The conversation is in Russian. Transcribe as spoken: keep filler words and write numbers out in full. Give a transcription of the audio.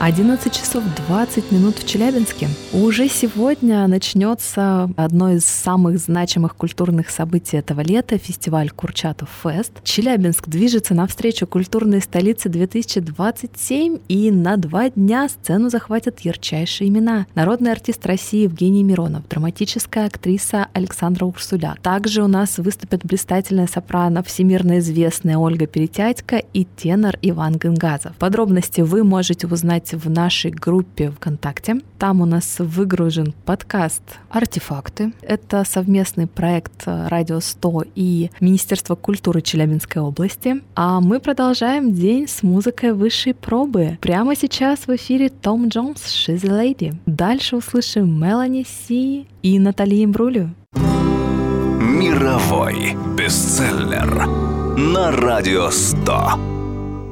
одиннадцать часов двадцать минут в Челябинске. Уже сегодня начнется одно из самых значимых культурных событий этого лета — фестиваль Курчатов Фест. Челябинск движется навстречу культурной столице две тысячи двадцать семь, и на два дня сцену захватят ярчайшие имена. Народный артист России Евгений Миронов, драматическая актриса Александра Урсуля. Также у нас выступят блистательная сопрано, всемирно известная Ольга Перетятько и тенор Иван Гынгазов. Подробности вы можете узнать в нашей группе ВКонтакте. Там у нас выгружен подкаст «Артефакты». Это совместный проект «Радио сто» и Министерства культуры Челябинской области. А мы продолжаем день с музыкой высшей пробы. Прямо сейчас в эфире Том Джонс «She's a Lady». Дальше услышим Мелани Си и Натали Имбрулио. Мировой бестселлер на Радио сто.